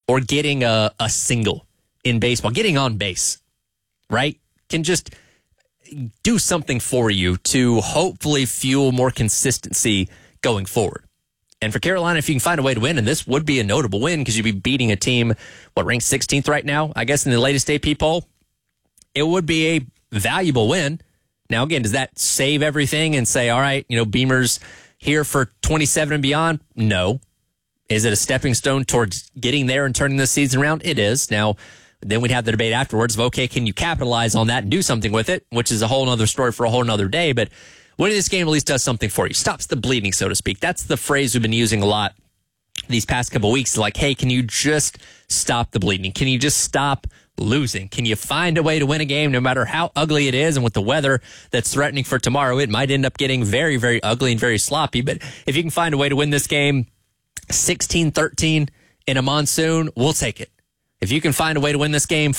or getting a single in baseball, getting on base, right, can just do something for you to hopefully fuel more consistency going forward. And for Carolina, if you can find a way to win, and this would be a notable win because you'd be beating a team, ranked 16th right now, I guess, in the latest AP poll, it would be a valuable win. Now, again, does that save everything and say, all right, Beamer's here for 27 and beyond? No. Is it a stepping stone towards getting there and turning this season around? It is. Now, then we'd have the debate afterwards of, okay, can you capitalize on that and do something with it, which is a whole other story for a whole other day. But winning this game at least does something for you. Stops the bleeding, so to speak. That's the phrase we've been using a lot these past couple of weeks. Like, hey, can you just stop the bleeding? Can you just stop losing? Can you find a way to win a game no matter how ugly it is? And with the weather that's threatening for tomorrow, it might end up getting very, very ugly and very sloppy. But if you can find a way to win this game 16-13 in a monsoon, we'll take it. If you can find a way to win this game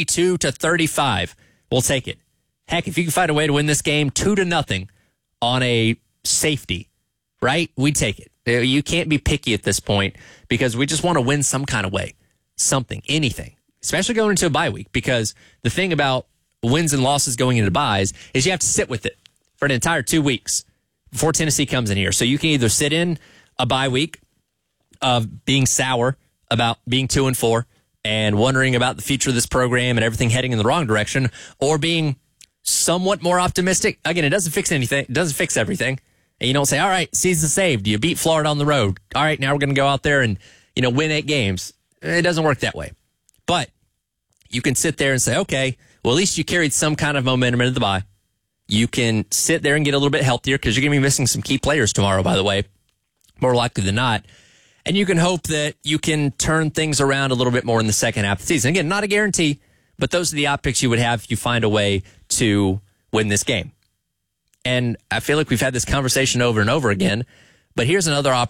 42-35, we'll take it. Heck, if you can find a way to win this game 2-0 on a safety, right? We take it. You can't be picky at this point because we just want to win some kind of way, something, anything, especially going into a bye week. Because the thing about wins and losses going into byes is you have to sit with it for an entire 2 weeks before Tennessee comes in here. So you can either sit in a bye week of being sour about being 2-4 and wondering about the future of this program and everything heading in the wrong direction, or being somewhat more optimistic. Again, it doesn't fix anything. It doesn't fix everything. And you don't say, all right, season saved. You beat Florida on the road. All right, now we're going to go out there and, win 8 games. It doesn't work that way. But you can sit there and say, okay, well, at least you carried some kind of momentum into the bye. You can sit there and get a little bit healthier because you're going to be missing some key players tomorrow, by the way, more likely than not. And you can hope that you can turn things around a little bit more in the second half of the season. Again, not a guarantee, but those are the optics you would have if you find a way to win this game. And I feel like we've had this conversation over and over again, but here's another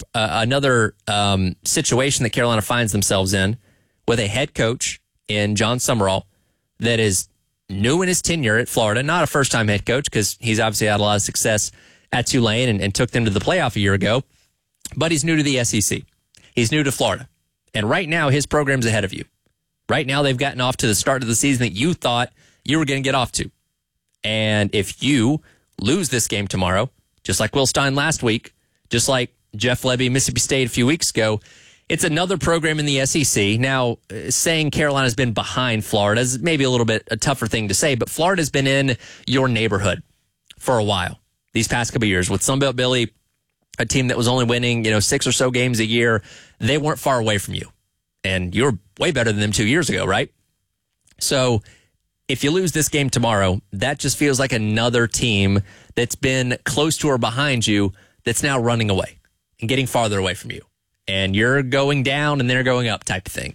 situation that Carolina finds themselves in with a head coach in John Summerall that is new in his tenure at Florida, not a first-time head coach because he's obviously had a lot of success at Tulane and took them to the playoff a year ago, but he's new to the SEC. He's new to Florida. And right now, his program's ahead of you. Right now, they've gotten off to the start of the season that you thought you were going to get off to. And if you lose this game tomorrow, just like Will Stein last week, just like Jeff Lebby, Mississippi State a few weeks ago, it's another program in the SEC. Now, saying Carolina's been behind Florida is maybe a little bit a tougher thing to say, but Florida's been in your neighborhood for a while these past couple of years with Sunbelt Billy, a team that was only winning, 6 or so games a year. They weren't far away from you. And you're way better than them 2 years ago, right? So if you lose this game tomorrow, that just feels like another team that's been close to or behind you that's now running away and getting farther away from you. And you're going down and they're going up type of thing.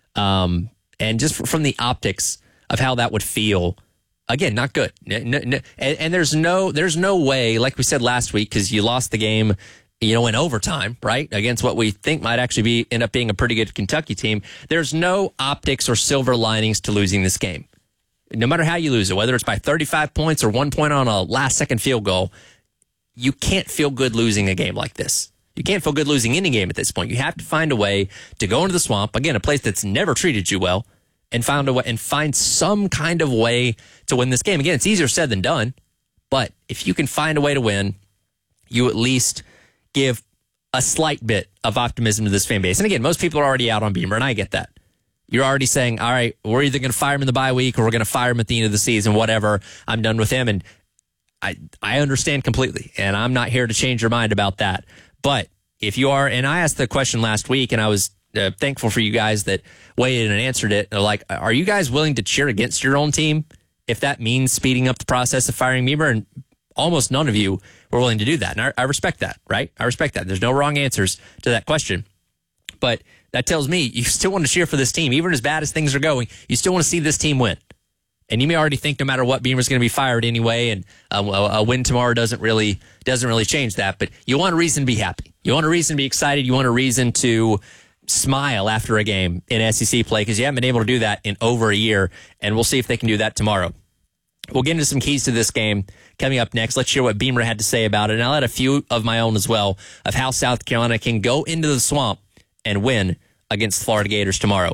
And just from the optics of how that would feel, again, not good. And there's no way, like we said last week, because you lost the game, in overtime, right, against what we think might actually end up being a pretty good Kentucky team. There's no optics or silver linings to losing this game. No matter how you lose it, whether it's by 35 points or 1 point on a last-second field goal, you can't feel good losing a game like this. You can't feel good losing any game at this point. You have to find a way to go into the swamp, again, a place that's never treated you well, and find some kind of way to win this game. Again, it's easier said than done, but if you can find a way to win, you at least give a slight bit of optimism to this fan base. And again, most people are already out on Beamer, and I get that. You're already saying, all right, we're either going to fire him in the bye week or we're going to fire him at the end of the season, whatever. I'm done with him. And I understand completely, and I'm not here to change your mind about that. But if you are, and I asked the question last week, and I was thankful for you guys that weighed in and answered it. They're like, are you guys willing to cheer against your own team if that means speeding up the process of firing Beamer? And almost none of you were willing to do that. And I respect that, right? I respect that. There's no wrong answers to that question. But that tells me you still want to cheer for this team. Even as bad as things are going, you still want to see this team win. And you may already think no matter what, Beamer's going to be fired anyway, and a win tomorrow doesn't really change that. But you want a reason to be happy. You want a reason to be excited. You want a reason to smile after a game in SEC play because you haven't been able to do that in over a year, and we'll see if they can do that tomorrow. We'll get into some keys to this game coming up next. Let's hear what Beamer had to say about it, and I'll add a few of my own as well of how South Carolina can go into the swamp and win against the Florida Gators tomorrow.